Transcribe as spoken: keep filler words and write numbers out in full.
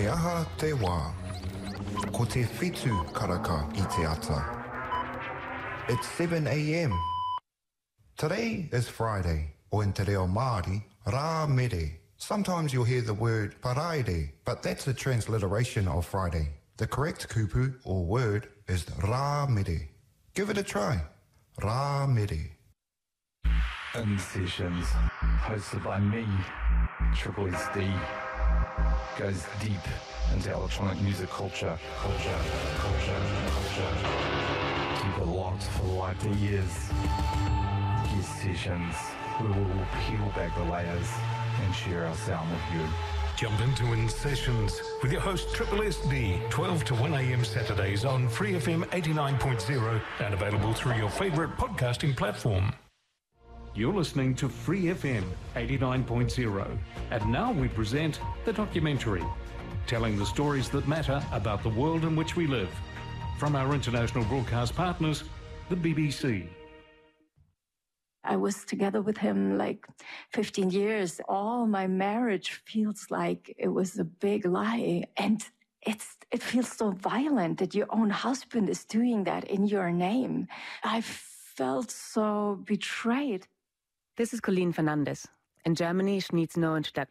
He aha te wā. Ko te whitu karaka I te ata. It's seven a.m. Today is Friday, or in te reo Māori, rā mere. Sometimes you'll hear the word paraire, but that's a transliteration of Friday. The correct kupu, or word, is rā mere. Give it a try. Rā mere. In Sessions, hosted by me, Triple S D, goes deep into electronic music culture, culture, culture, culture. Keep it locked for like years. Guest Sessions, where we will peel back the layers and share our sound with you. Jump into In Sessions with your host Triple S D, twelve to one a.m. Saturdays on Free F M eighty-nine point zero and available through your favourite podcasting platform. You're listening to Free F M eighty-nine point zero, and now we present The Documentary, telling the stories that matter about the world in which we live. From our international broadcast partners, the B B C. I was together with him like fifteen years. All my marriage feels like it was a big lie. And it's it feels so violent that your own husband is doing that in your name. I felt so betrayed. This is Colleen Fernandez. In Germany, she needs no introduction.